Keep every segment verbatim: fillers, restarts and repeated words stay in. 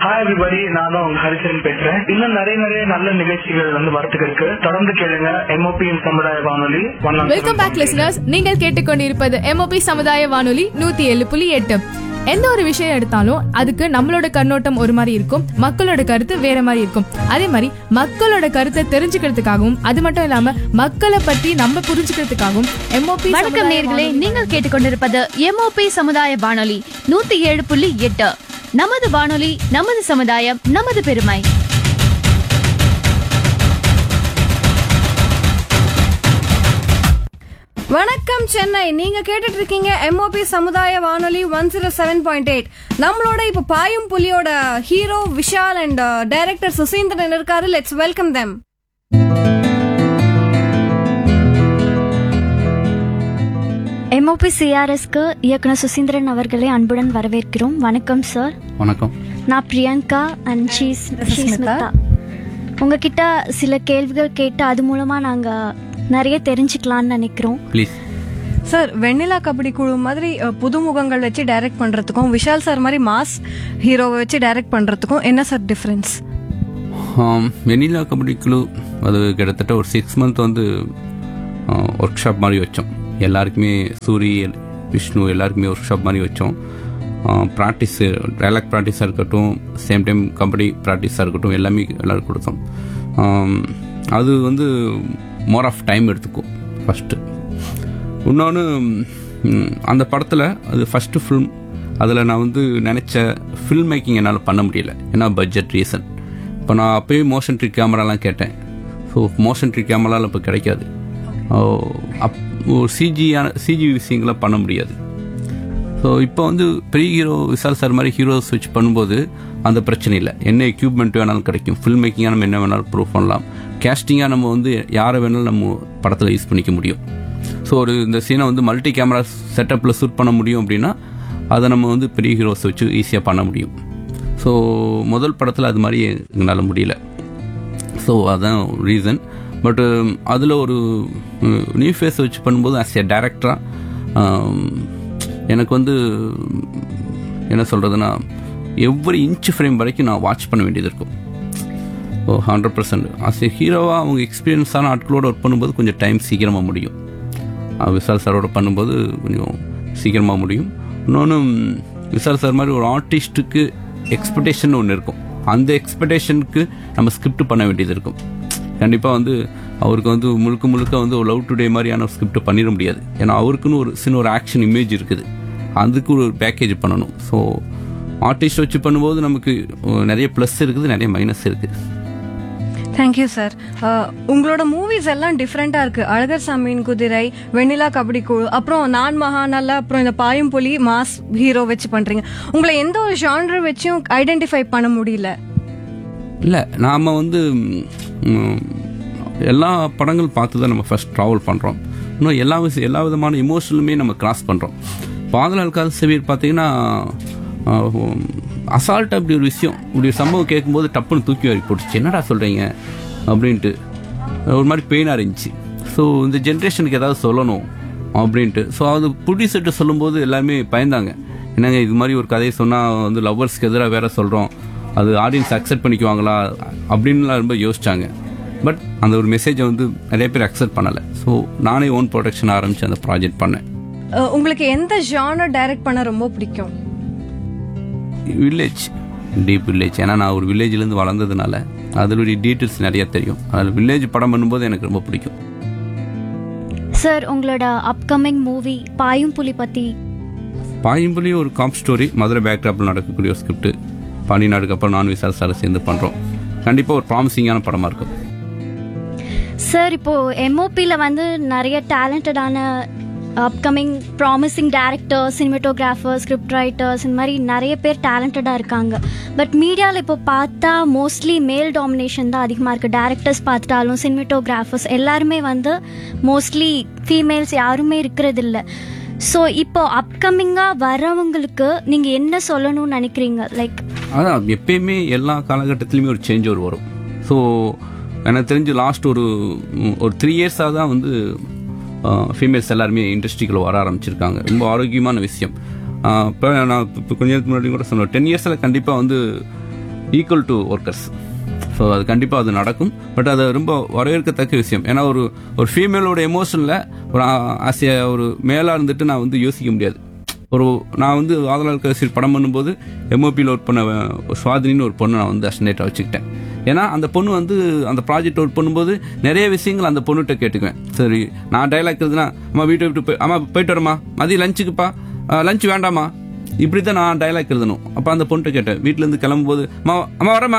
Hi everybody, நான் தான் உங்க ஹரிசன் பேசுறேன். இன்னும் நிறைய நிறைய நல்ல நிகழ்ச்சிகள் வந்து வரத்துக்கு இருக்கு. தொடர்ந்து கேளுங்க எம்ஓபி சமுதாய வானொலி. Welcome back listeners. நீங்கள் கேட்டுக்கொண்டிருப்பது எம்ஓபி சமுதாய வானொலி நூத்தி ஏழு புள்ளி எட்டு. எந்த ஒரு விஷயம் எடுத்தாலும் அதுக்கு நம்மளோட கண்ணோட்டம் ஒரு மாதிரி இருக்கும், மக்களோட கருத்து வேற மாதிரி இருக்கும். அதே மாதிரி மக்களோட கருத்தை தெரிஞ்சுக்கிறதுக்காகவும் அது மட்டும் இல்லாம மக்களை பத்தி நம்ம புரிஞ்சுக்கிறதுக்காகவும் எம்ஓபி. வணக்கம் நேயர்களே, நீங்கள் கேட்டுக்கொண்டிருப்பது எம்ஓபி சமுதாய வானொலி நூத்தி ஏழு புள்ளி எட்டு. நமது வானொலி, நமது சமுதாயம், நமது பெருமை. வணக்கம் சென்னை. நீங்க கேட்டுட்டு இருக்கீங்க எம்ஓபி சமுதாய வானொலி one zero seven point eight. நம்மளோட இப்ப பாயும் புலியோட hero Vishal and director Suseenthiran இருக்காரு. Let's welcome them. எம்ஓபி சிஆர்எஸ்க்கு இயக்குனர் சுசீந்திரன் அவர்களை அன்புடன் வரவேற்கிறோம். வணக்கம் சார். வணக்கம். நான் பிரியங்கா அண்ட் ஷீஸ் ஸ்மிதா. உங்ககிட்ட சில கேள்விகள் கேட்டு அது மூலமா நாங்க நிறைய தெரிஞ்சுக்கலாம்னு நினைக்கிறோம். ப்ளீஸ் சார், வெண்ணிலா கபடி குழு மாதிரி புதுமுகங்கள் வச்சு டைரக்ட் பண்றதுக்கும் விஷால் சார் மாதிரி மாஸ் ஹீரோவை வச்சு டைரக்ட் பண்றதுக்கும் என்ன சார் டிஃபரன்ஸ்? வெண்ணிலா கபடி குழு அது கிட்டத்தட்ட ஒரு சிக்ஸ் மந்த் வந்து ஒர்க் ஷாப் மாதிரி வச்சோம். எல்லாருக்குமே சூரி, விஷ்ணு எல்லாருக்குமே ஒர்க் ஷாப் மாதிரி வச்சோம். ப்ராக்டிஸு, டைலாக் ப்ராக்டிஸாக இருக்கட்டும், சேம் டைம் கபடி ப்ராக்டிஸாக இருக்கட்டும், எல்லாமே எல்லோரும் கொடுத்தோம். அது வந்து மோர் ஆஃப் டைம் எடுத்துக்கும் ஃபஸ்ட்டு. இன்னொன்று, அந்த படத்தில் அது ஃபஸ்ட்டு ஃபில்ம். அதில் நான் வந்து நினச்ச ஃபில்ம் மேக்கிங் என்னால் பண்ண முடியல, ஏன்னா பட்ஜெட் ரீசன். இப்போ நான் அப்போயே மோஷன் ட்ரிக் கேமராலாம் கேட்டேன். ஸோ மோஷன் ட்ரிக் கேமராலாம் இப்போ கிடைக்காது. அப் சிஜியான சிஜி விஷயங்களாம் பண்ண முடியாது. ஸோ இப்போ வந்து பெரிய ஹீரோ விஷால் சார் மாதிரி ஹீரோஸ் வச்சு பண்ணும்போது அந்த பிரச்சனை இல்லை. என்ன எக்யூப்மெண்ட் வேணாலும் கிடைக்கும். ஃபில்ம் மேக்கிங்காக நம்ம என்ன வேணாலும் ப்ரூவ் பண்ணலாம். கேஸ்டிங்காக நம்ம வந்து யாரை வேணாலும் நம்ம படத்தில் யூஸ் பண்ணிக்க முடியும். ஸோ ஒரு இந்த சீனை வந்து மல்டி கேமரா செட்டப்பில் ஷூட் பண்ண முடியும் அப்படின்னா அதை நம்ம வந்து பெரிய ஹீரோஸை வச்சு ஈஸியாக பண்ண முடியும். ஸோ முதல் படத்தில் அது மாதிரி எங்களால் முடியல. ஸோ அதுதான் ரீசன். பட்டு அதில் ஒரு நியூ ஃபேஸ் வச்சு பண்ணும்போது ஆஸ் ஏ டைரக்டராக எனக்கு வந்து என்ன சொல்கிறதுனா எவ்ரி இன்ச் ஃப்ரேம் வரைக்கும் நான் வாட்ச் பண்ண வேண்டியது இருக்கும். ஓ ஹண்ட்ரட் பர்சன்ட் ஆஸ் ஏ ஹீரோவாக அவங்க எக்ஸ்பீரியன்ஸான ஆட்களோடு ஒர்க் பண்ணும்போது கொஞ்சம் டைம் சீக்கிரமாக முடியும். விஷால் சாரோட பண்ணும்போது கொஞ்சம் சீக்கிரமாக முடியும். இன்னொன்று, விஷால் சார் மாதிரி ஒரு ஆர்டிஸ்ட்டுக்கு எக்ஸ்பெக்டேஷன் ஒன்று இருக்கும். அந்த எக்ஸ்பெக்டேஷனுக்கு நம்ம ஸ்கிரிப்ட் பண்ண வேண்டியது இருக்கும். கண்டிப்பாக வந்து அவருக்கு வந்து முழுக்க முழுக்க வந்து ஒரு லவ் டுடே மாதிரியான ஸ்கிரிப்ட் பண்ணிட முடியாது. ஏன்னா அவருக்குன்னு ஒரு சின்ன ஒரு ஆக்ஷன் இமேஜ் இருக்குது, அதுக்கு ஒரு பேக்கேஜ் பண்ணணும். ஸோ ஆர்டிஸ்ட் வச்சு பண்ணும்போது நமக்கு நிறைய ப்ளஸ் இருக்குது, நிறைய மைனஸ் இருக்குது. Thank you sir. உங்களோட மூவிஸ் எல்லாம் டிஃப்ரெண்டா இருக்கு. அழகர் சாமியின் குதிரை, வெண்ணிலா கபடி குழு, அப்புறம் நான் மகாநல்ல, அப்புறம் இந்த பாயும் புலி மாஸ் ஹீரோ வச்சு பண்றீங்க. உங்களை எந்த ஒரு ஜான்ரர் வச்சும் ஐடென்டிஃபை பண்ண முடியல. இல்லை, நாம் வந்து எல்லா படங்கள் பார்த்து தான் நம்ம ஃபர்ஸ்ட் ட்ராவல் பண்ணுறோம். இன்னும் எல்லா விஷயம் எல்லா விதமான இமோஷனுமே நம்ம கிராஸ் பண்ணுறோம். பாதலால் காதல் செவியர் பார்த்தீங்கன்னா அசால்ட்டாக இப்படி ஒரு விஷயம், இப்படி ஒரு சம்பவம் கேட்கும்போது டப்புன்னு தூக்கி வாரி போட்டுச்சு. என்னடா சொல்கிறீங்க அப்படின்ட்டு ஒரு மாதிரி பெயினாக இருந்துச்சு. ஸோ இந்த ஜென்ரேஷனுக்கு ஏதாவது சொல்லணும் அப்படின்ட்டு. ஸோ அது ப்ரொடியூசர்கிட்ட சொல்லும்போது எல்லாருமே பயந்தாங்க. என்னங்க இது மாதிரி ஒரு கதையை சொன்னால் வந்து லவ்வர்ஸ்க்கு எதிராக வேற சொல்கிறோம், அது ஆடியன்ஸ் அக்செப்ட் பண்ணிக்குவாங்களா அப்படின்லாம் ரொம்ப யோசிச்சாங்க. பட் அந்த ஒரு மெசேஜை வந்து நிறைய பேர் அக்செப்ட் பண்ணலை. ஸோ நானே ஓன் ப்ரொடக்ஷன் ஆரம்பித்து அந்த ப்ராஜெக்ட் பண்ணேன். உங்களுக்கு எந்த ஜானர் டைரக்ட் பண்ண ரொம்ப பிடிக்கும்? Village, deep village. ஏன்னா நான் ஒரு வில்லேஜ்லேருந்து வளர்ந்ததுனால அதனுடைய டீட்டெயில்ஸ் நிறைய தெரியும். அதில் வில்லேஜ் படம் பண்ணும்போது எனக்கு ரொம்ப பிடிக்கும். சார், உங்களோட அப்கமிங் மூவி பாயும் புலி பற்றி? பாயும் புலி ஒரு காம் ஸ்டோரி, மதுரை பேக்ராப்பில் நடக்கக்கூடிய ஒரு ஸ்கிரிப்ட். பாண்டிநாடுக்கு அப்புறம் நான் விஷால் சார் சேர்ந்து பண்ணுறோம். கண்டிப்பாக ஒரு ப்ராமிசிங்கான படமாக இருக்கும். சார், இப்போது எம்ஓபியில் வந்து நிறைய டேலண்டடான upcoming promising director, cinematographer, script writers, இந்த மாதிரி நிறைய பேர் டேலண்டடாக இருக்காங்க. பட் மீடியாவில் இப்போ பார்த்தா மோஸ்ட்லி மேல் டாமினேஷன் தான் அதிகமாக இருக்குது. டேரக்டர்ஸ் பார்த்துட்டாலும் சினிமேட்டோகிராஃபர்ஸ் எல்லாருமே வந்து மோஸ்ட்லி ஃபீமேல்ஸ் யாருமே இருக்கிறதில்ல. ஸோ இப்போ அப்கமிங்காக வரவங்களுக்கு நீங்கள் என்ன சொல்லணும்னு நினைக்கிறீங்க? லைக் அதான் எப்பயுமே எல்லா காலகட்டத்திலையுமே ஒரு சேஞ்ச் ஒரு வரும். ஸோ எனக்கு தெரிஞ்சு லாஸ்ட் ஒரு ஒரு த்ரீ இயர்ஸாக தான் வந்து ஃபீமேல்ஸ் எல்லாருமே இண்டஸ்ட்ரிக்குள்ளே வர ஆரம்பிச்சிருக்காங்க. ரொம்ப ஆரோக்கியமான விஷயம். இப்போ நான் இப்போ கொஞ்ச நேரத்துக்கு முன்னாடி கூட சொன்னேன், டென் இயர்ஸில் கண்டிப்பாக வந்து ஈக்குவல் டு ஒர்க்கர்ஸ். ஸோ அது கண்டிப்பாக அது நடக்கும். பட் அது ரொம்ப வரவேற்கத்தக்க விஷயம். ஏன்னா ஒரு ஒரு ஃபீமேலோட எமோஷனில் ஒரு ஆசைய ஒரு மேலாக இருந்துட்டு நான் வந்து யோசிக்க முடியாது. ஒரு நான் வந்து ஆதலால் கடைசி படம் பண்ணும்போது எம்ஓபியில் ஒர்க் பண்ண சுவாதினின்னு ஒரு பொண்ணு நான் வந்து அசிஸ்டன்டேட்டாக வச்சுக்கிட்டேன். ஏன்னா அந்த பொண்ணு வந்து அந்த ப்ராஜெக்ட் ஒர்க் பண்ணும்போது நிறைய விஷயங்கள் அந்த பொண்ணுகிட்ட கேட்டுக்குவேன். சரி நான் டைலாக் இருக்குதுன்னா அம்மா வீட்டை விட்டு போய் அம்மா போயிட்டு வரமா, மதியம் லஞ்சுக்குப்பா, லஞ்ச் வேண்டாமா, இப்படி தான் நான் டைலாக் எழுதணும். அப்போ அந்த பொண்ணுகிட்ட கேட்டேன். வீட்டிலேருந்து கிளம்பும்போது அம்மா அம்மா வரேம்மா,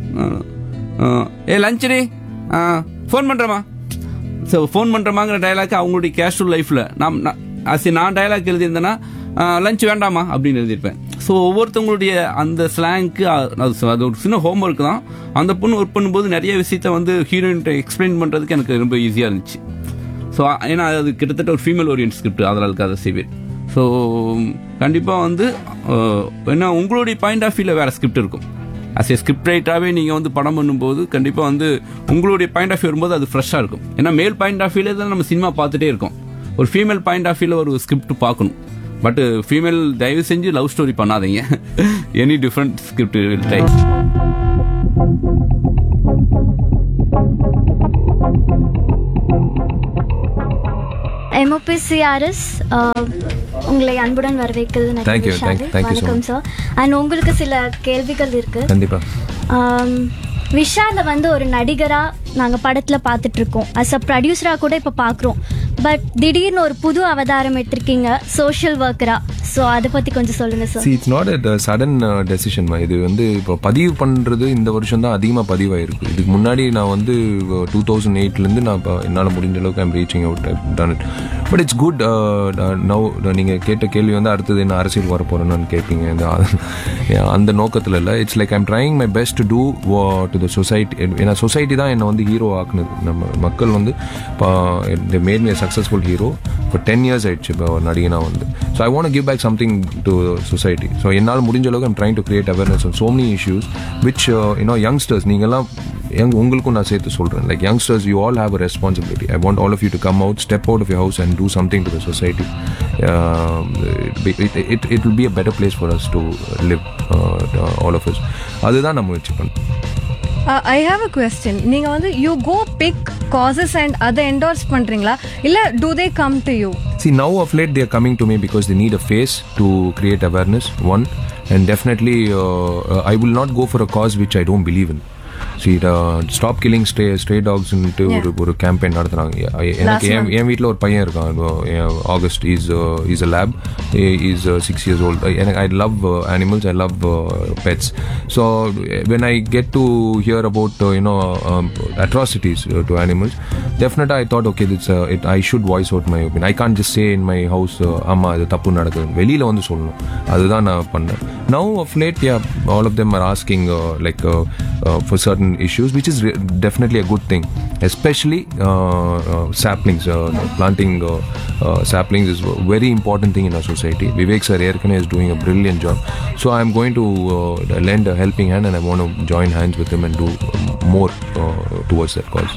ஏ லஞ்சுடி ஃபோன் பண்ணுறேம்மா. ஸோ ஃபோன் பண்ணுறமாங்கிற டைலாக் அவங்களுடைய கேஷுவல் லைஃப்பில் நான் ஆசி நான் டைலாக் எழுதியிருந்தேன்னா லஞ்ச் வேண்டாமா அப்படின்னு எழுதியிருப்பேன். ஸோ ஒவ்வொருத்தவங்களுடைய அந்த ஸ்லாங்க்கு அது ஒரு சின்ன ஹோம் ஒர்க் தான். அந்த பொண்ணு ஒர்க் பண்ணும்போது நிறைய விஷயத்த வந்து ஹீரோயின்ட்ட எக்ஸ்பிளைன் பண்ணுறதுக்கு எனக்கு ரொம்ப ஈஸியாக இருந்துச்சு. ஸோ ஏன்னா அது கிட்டத்தட்ட ஒரு ஃபீமேல் ஓரியன்ட் ஸ்கிரிப்ட், அதனால அதை செய்வேன். ஸோ கண்டிப்பாக வந்து ஏன்னா உங்களுடைய பாயிண்ட் ஆஃப் வியூவில் வேறு ஸ்கிரிப்ட் இருக்கும். அஸ் ஏ ஸ்கிரிப்ட் ரைட்டராகவே நீங்கள் வந்து படம் பண்ணும்போது கண்டிப்பாக வந்து உங்களுடைய பாயிண்ட் ஆஃப் வியூ வரும்போது அது ஃப்ரெஷ்ஷாக இருக்கும். ஏன்னா மேல் பாயிண்ட் ஆஃப் வியூவில் தான் நம்ம சினிமா பார்த்துட்டே இருக்கோம். ஒரு ஃபீமேல் பாயிண்ட் ஆஃப் வியூவில் ஒரு ஸ்கிரிப்ட் பார்க்கணும். பட் ஃபீமேல் தயவு செஞ்சு லவ் ஸ்டோரி பண்ணாதீங்க. Any different script try. MOPCRS உங்களை அன்புடன் வரவேற்கிறது. தேங்க்யூ வணக்கம் சார். அண்ட் உங்களுக்கு சில கேள்விகள் இருக்கு. கண்டிப்பா. விஷாலை வந்து ஒரு நடிகரா நாங்க படத்துல பாத்துட்டு இருக்கோம், அஸ் அ ப்ரொடியூசரா கூட இப்ப பாக்குறோம். பட் திடீர்னு ஒரு புது அவதாரம் எடுத்திருக்கீங்க சோஷியல் ஒர்க்கரா. ஸோ அதை பத்தி கொஞ்சம் சொல்லுங்க sir. See, it's not a sudden decision. இது வந்து இப்போ பதிவு பண்றது இந்த வருஷம் தான் அதிகமாக பதிவாயிருக்கு. இதுக்கு முன்னாடி நான் வந்து டூ தௌசண்ட் எயிட்லேருந்து நான் இப்போ என்னால் முடிஞ்ச அளவுக்கு I'm reaching out done it. But it's good. Now நீங்கள் கேட்ட கேள்வி வந்து அடுத்தது என்ன அரசியல் வர போகிறேன்னு கேட்பீங்க. அந்த நோக்கத்தில் இல்லை. It's like I'm trying my best to two to the society. ஏன்னா சொசைட்டி தான் என்னை வந்து ஹீரோ ஆக்குனது. நம்ம மக்கள் வந்து made me successful hero for ten years ஆயிடுச்சு இப்போ நடிகனா வந்து. So I want give back something to society. So என்னால் முடிஞ்ச அளவுக்கு I'm trying to create awareness on so many issues which uh, you know youngsters நீங்கெல்லாம் யங் உங்களுக்கும் நான் சேர்த்து சொல்கிறேன். Like youngsters you all have a responsibility. I want all of you to come out, step out of your house and do something to the society. Uh, it, it, it, it will be a better place for us to live, uh, all of us. அதுதான் நம்ம முயற்சி பண்ணோம். I have a question. நீங்கள் வந்து you go big causes and அதை endorse பண்ணுறீங்களா இல்லை do they come to you? See, now of late they are coming to me because they need a face to create awareness, one. And definitely uh, I will not go for a cause which I don't believe in. See, stop killing stray stray டாக்ஸ்ன்ட்டு ஒரு ஒரு campaign நடத்துகிறாங்க. எனக்கு என் என் வீட்டில் ஒரு பையன் இருக்கான், August. Is is a lab, is six years old. எனக்கு I love animals, I love pets. So when I get to hear about you know atrocities to animals, டெஃபினட்டாக I thought okay திட்ஸ் it I should voice out my opinion. I can't just say in my house ஆமாம் இது தப்பு நடக்குது, வெளியில் வந்து சொல்லணும். அதுதான் நான் பண்ணேன். Now of late yeah all of them R asking like for certain issues, which is re- definitely a good thing, especially uh, uh, saplings. Uh, planting uh, uh, saplings is a very important thing in our society. Vivek sir Erkane is doing a brilliant job. So I am going to uh, lend a helping hand and I want to join hands with him and do more uh, towards that cause.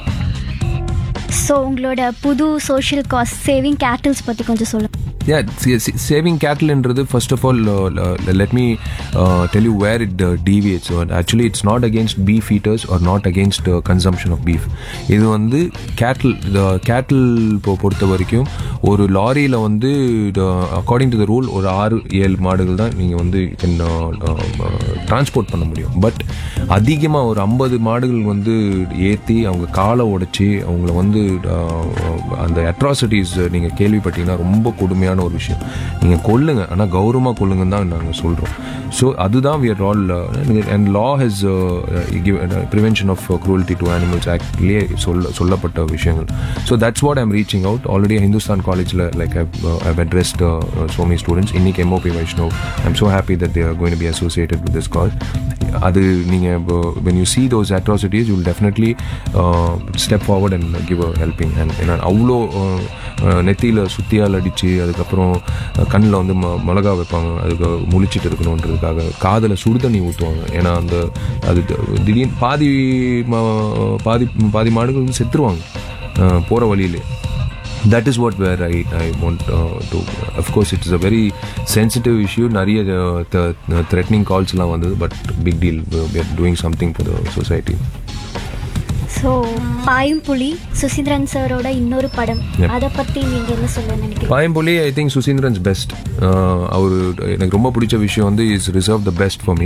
So உங்களோட புது social cos saving cattles பற்றி கொஞ்சம் சொல்லுங்கள். Yeah, saving cattle என்றது first of all, uh, uh, let me uh, tell you where it uh, deviates. So actually it's not against beef eaters or not against uh, consumption of beef. இது வந்து cattle, the cattle பொறுத்த வரைக்கும் ஒரு லாரியில் வந்து according to the rule ஒரு ஆறு ஏழு மாடுகள் தான் நீங்கள் வந்து டிரான்ஸ்போர்ட் பண்ண முடியும். பட் அதிகமாக ஒரு ஐம்பது மாடுகள் வந்து ஏற்றி அவங்க காலை உடைச்சி அவங்கள வந்து அந்த அட்ராசிட்டிஸ் நீங்கள் கேள்விப்பட்டீங்கன்னா ரொம்ப கொடுமையான ஒரு விஷயம். நீங்கள் கொல்லுங்க, ஆனால் கௌரவமாக கொல்லுங்கன்னு தான் நாங்கள் சொல்கிறோம். ஸோ அதுதான் we are all uh, and law has uh, given uh, prevention of uh, cruelty to animals ஆக்ட்லேயே சொல்ல சொல்லப்பட்ட விஷயங்கள். So that's what I'm reaching out. Already Hindustan Collegeல like I've, uh, I've addressed uh, so many students. இன்னைக்கு M O P Vaishnav, I'm so happy that they are going to be associated with this cause. அது நீங்கள் when you see those atrocities you will definitely uh, step forward and give a helping hand. ஏன்னா அவ்வளோ நெத்தியில் சுத்தியால் அடித்து அதுக்கப்புறம் கண்ணில் வந்து ம மிளகா வைப்பாங்க, அதுக்கு முழிச்சிட்டு இருக்கணுன்றதுக்காக காதில் சுடுதண்ணி ஊற்றுவாங்க. ஏன்னா அந்த அது திடீர்னு பாதி பாதி பாதி மாடுகள் வந்து செத்துருவாங்க போகிற வழியிலே. that is what where I, I want uh, to, of course it's a very sensitive issue, நிறைய uh, th- th- threatening calls எல்லாம் வந்தது, but big deal, we are doing something for the society. So பாயும் புலி சுசீந்திரன் சாரோட இன்னொரு படம், Yep. அதை பத்தி நீங்க என்ன சொல்ல நினைக்கிறீங்க? பாயம்புலி ஐ திங்க் சுசீந்திரன்ஸ் பெஸ்ட். அவர் எனக்கு ரொம்ப பிடிச்ச விஷயம் வந்து is reserve the best for me.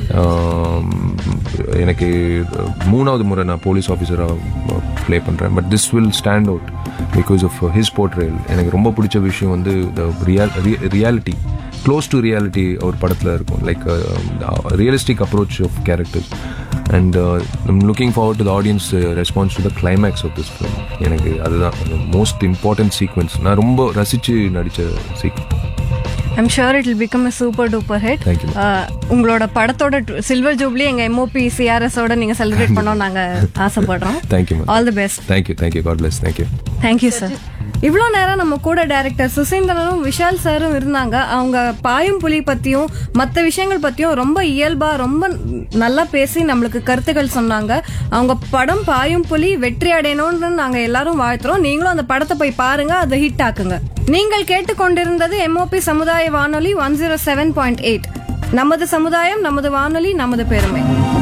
எனக்கு மூணாவது முறை நான் போலீஸ் ஆஃபீஸராக ப்ளே பண்ணுறேன், but this will stand out because of his portrayal. எனக்கு ரொம்ப பிடிச்ச விஷயம் வந்து the real reality, close to reality அவர் படத்தில் இருக்கும், like realistic approach of characters. And I'm looking forward to the audience response to the climax of this film. எனக்கு அதுதான் most important sequence, நான் ரொம்ப ரசித்து நடித்த sequence. I'm sure it will become a super duper hit. Thank you. உங்களோட படத்தோட silver jubilee எங்க MOP சிஆர்எஸோட நீங்க செலிப்ரேட் பண்ணோம் நாங்க ஆசைப்படுறோம். Thank you ma'am. All the best. Thank you thank you God plus. Thank you thank you sir. இவ்வளோ நேரம் நம்ம கூட டைரக்டர் சுசீந்திரனும் விஷால் சாரும் இருந்தாங்க. அவங்க பாயும் புலி பத்தியும் மற்ற விஷயங்கள் பத்தியும் ரொம்ப இயல்பா ரொம்ப நல்லா பேசி நம்மளுக்கு கருத்துக்கள் சொன்னாங்க. அவங்க படம் பாயும் புலி வெற்றி அடையணும்னு நாங்க எல்லாரும் வாழ்த்துறோம். நீங்களும் அந்த படத்தை போய் பாருங்க, அதை ஹிட் ஆக்குங்க. நீங்கள் கேட்டுக்கொண்டிருந்தது எம்ஓபி சமுதாய வானொலி one zero seven point eight. நமது சமுதாயம், நமது வானொலி, நமது பெருமை.